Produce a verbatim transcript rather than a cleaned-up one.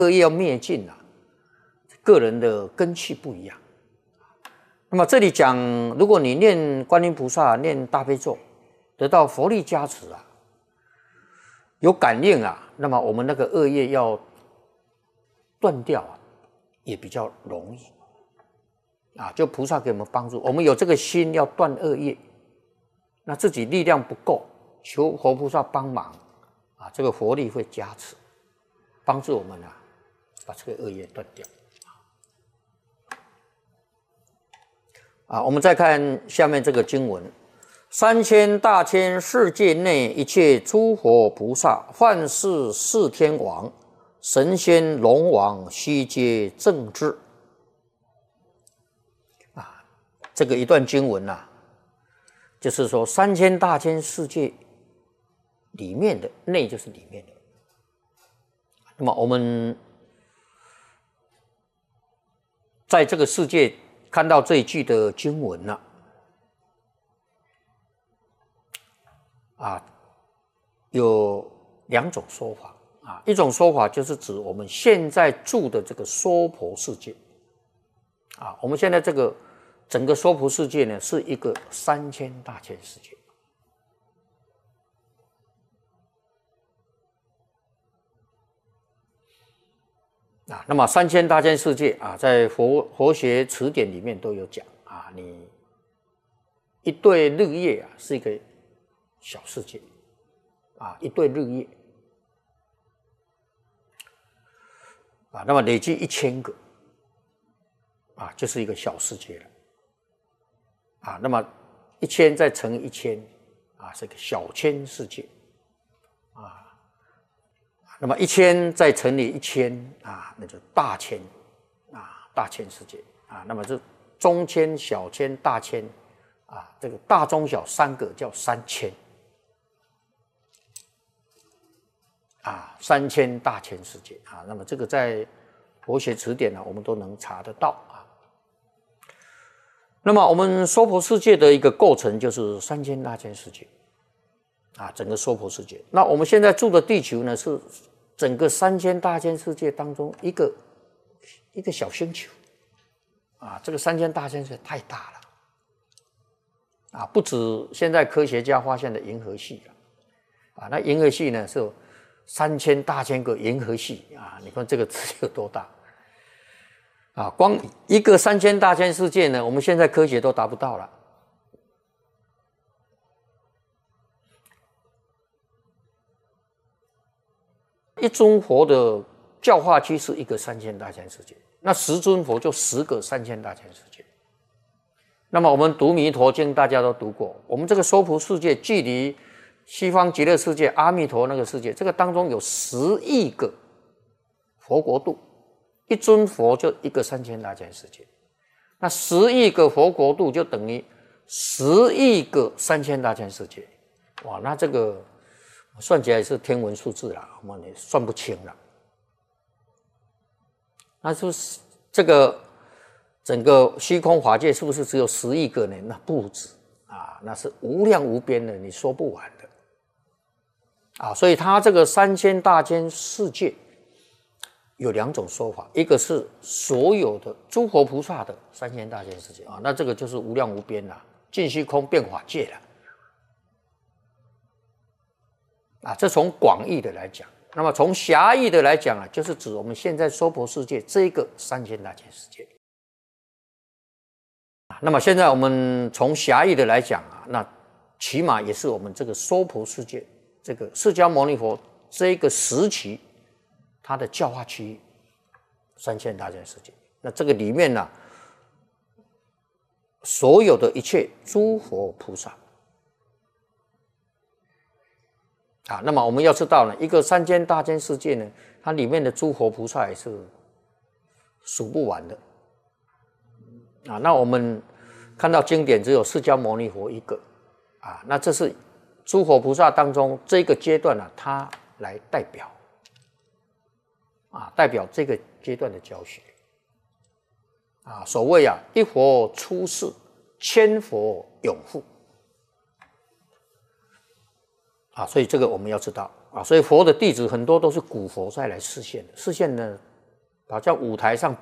恶业要灭尽啊，个人的根器不一样。那么这里讲，如果你念观音菩萨、念大悲咒，得到佛力加持啊，有感应啊，那么我们那个恶业要断掉啊，也比较容易啊。就菩萨给我们帮助，我们有这个心要断恶业，那自己力量不够，求佛菩萨帮忙啊，这个佛力会加持，帮助我们啊，把这个恶业断掉。啊，我们再看下面这个经文：三千大千世界内一切诸佛菩萨，幻视四天王、神仙龙王，悉皆正知。啊，这个一段经文啊，就是说三千大千世界里面的内就是里面的。那么我们在这个世界看到这一句的经文呢、啊，啊，有两种说法啊，一种说法就是指我们现在住的这个娑婆世界啊，我们现在这个整个娑婆世界呢是一个三千大千世界。啊，那么三千大千世界啊，在佛佛学词典里面都有讲啊，你一对日夜啊是一个小世界啊，一对日夜啊，那么累计一千个啊，就是一个小世界了啊，那么一千再乘以一千啊，是一个小千世界啊。那么一千再乘以一千啊，那就大千啊，大千世界啊。那么这中千、小千、大千啊，这个大中小三个叫三千啊，三千大千世界啊。那么这个在佛学词典呢、啊，我们都能查得到啊。那么我们娑婆世界的一个构成就是三千大千世界啊，整个娑婆世界。那我们现在住的地球呢是整个三千大千世界当中一个一个小星球啊，这个三千大千世界太大了啊，不止现在科学家发现的银河系啊，那银河系呢是三千大千个银河系啊，你看这个值有多大啊？光一个三千大千世界呢，我们现在科学都达不到了。一尊佛的教化区是一个三千大千世界，那十尊佛就十个三千大千世界。那么我们读弥陀经，大家都读过，我们这个娑婆世界距离西方极乐世界阿弥陀那个世界，这个当中有十亿个佛国度，一尊佛就一个三千大千世界，那十亿个佛国度就等于十亿个三千大千世界。哇，那这个算起来是天文数字了，我们也算不清了。那就是这个整个虚空法界是不是只有十亿个呢？那不止啊，那是无量无边的，你说不完的啊。所以它这个三千大千世界有两种说法，一个是所有的诸佛菩萨的三千大千世界啊，那这个就是无量无边了，尽虚空变法界了。啊，这从广义的来讲，那么从狭义的来讲啊，就是指我们现在娑婆世界这个三千大千世界。那么现在我们从狭义的来讲啊，那起码也是我们这个娑婆世界，这个释迦牟尼佛这个时期它的教化区域三千大千世界。那这个里面呢、啊，所有的一切诸佛菩萨。啊，那么我们要知道呢，一个三千大千世界呢，它里面的诸佛菩萨也是数不完的啊。那我们看到经典只有释迦牟尼佛一个啊，那这是诸佛菩萨当中这个阶段呢、啊，他来代表啊，代表这个阶段的教学啊。所谓啊，一佛出世，千佛永护。啊，所以这个我们要知道啊，所以佛的弟子很多都是古佛再来示现的，示现呢好像舞台上